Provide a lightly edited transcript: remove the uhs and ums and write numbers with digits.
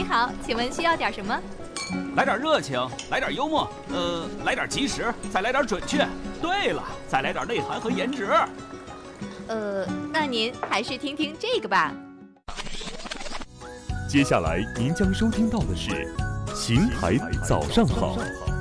您好，请问需要点什么？ 来点热情，来点幽默，来点及时，再来点准确。对了，再来点内涵和颜值。 那您还是听听这个吧。 接下来您将收听到的是《邢台早上好》。